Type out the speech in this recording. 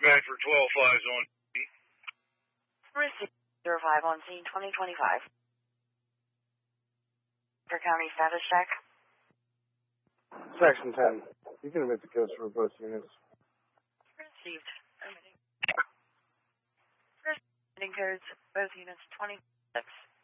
Dispatch for 12-5's on. Receive 05 on scene 2025. For county status check. Section 10. You can admit the codes for both units. Received. Receiving codes, both units 26.